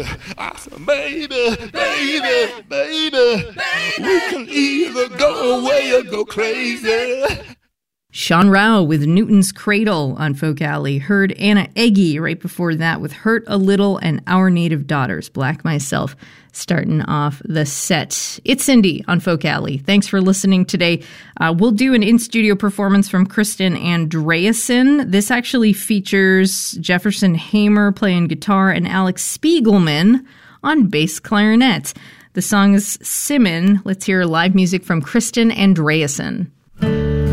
I said, baby, we can either go away or go crazy. Sean Rao with Newton's Cradle on Folk Alley. Heard Anna Eggy right before that with Hurt a Little and Our Native Daughters. Black Myself starting off the set. It's Cindy on Folk Alley. Thanks for listening today. We'll do an in-studio performance from Kristen Andreasen. This actually features Jefferson Hamer playing guitar and Alex Spiegelman on bass clarinet. The song is Simon. Let's hear live music from Kristen Andreasen.